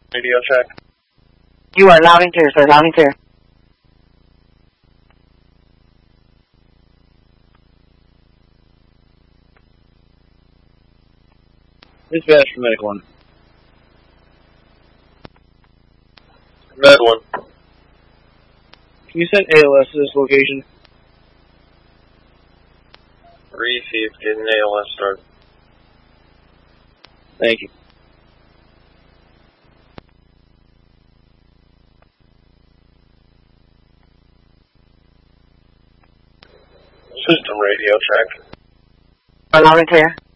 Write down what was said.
Radio check. You are loud and clear, sir. Loud and clear. Dispatch for Medic 1. Med 1. Can you send ALS to this location? Received. Getting ALS started. Thank you. System radio check. Loud and clear.